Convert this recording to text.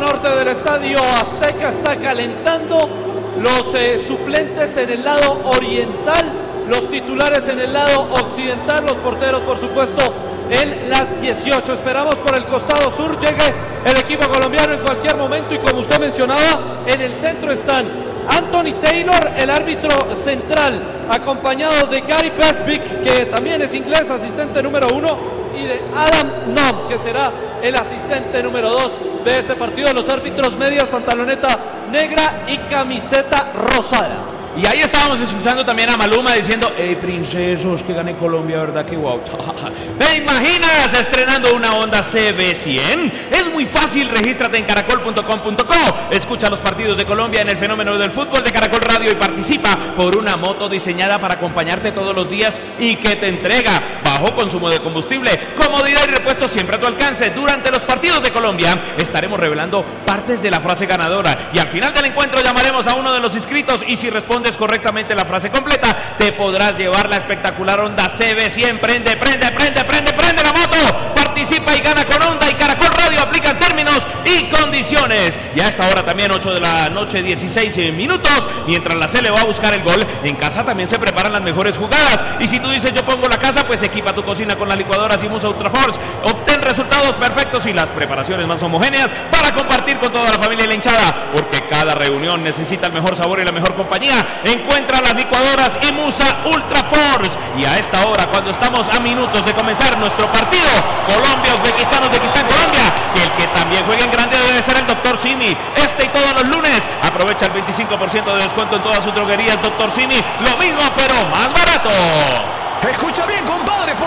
norte del Estadio Azteca está calentando. Los suplentes en el lado oriental, los titulares en el lado occidental, los porteros por supuesto en las 18. Esperamos por el costado sur llegue el equipo colombiano en cualquier momento, y como usted mencionaba, en el centro están Anthony Taylor, el árbitro central, acompañado de Gary Pesvick, que también es inglés, asistente número 1, y de Adam Nom, que será el asistente número 2 de este partido. Los árbitros medias, pantaloneta negra y camiseta rosada. Y ahí estábamos escuchando también a Maluma diciendo: hey, princesos, que gane Colombia, ¿verdad? Que wow. ¿Te imaginas estrenando una Honda CB100? Es muy fácil, regístrate en caracol.com.co. Escucha los partidos de Colombia en el fenómeno del fútbol de Caracol Radio y participa por una moto diseñada para acompañarte todos los días y que te entrega bajo consumo de combustible, comodidad y repuesto siempre a tu alcance. Durante los partidos de Colombia estaremos revelando partes de la frase ganadora y al final del encuentro llamaremos a uno de los inscritos, y si respondes correctamente la frase completa, te podrás llevar la espectacular Honda CB100. Prende la moto, participa y gana con Honda, y Caracol Radio aplica términos y condiciones. Y a esta hora también 8 de la noche 16 minutos, mientras la C le va a buscar el gol, en casa también se preparan las mejores jugadas, y si tú dices yo pongo la casa, pues equipa tu cocina con las licuadoras Simus Ultra Force. Obtén resultados perfectos y las preparaciones más homogéneas para compartir con toda la familia y la hinchada, porque cada reunión necesita el mejor sabor y la mejor compañía. Encuentra las licuadoras Imusa Ultra Force. Y a esta hora, cuando estamos a minutos de comenzar nuestro partido Colombia-Uzbekistán, Uzbekistán-Colombia, que el que también juegue en grande debe ser el Dr. Simi. Este y todos los lunes aprovecha el 25% de descuento en todas sus droguerías. Dr. Simi, lo mismo pero más barato. Escucha bien, compadre.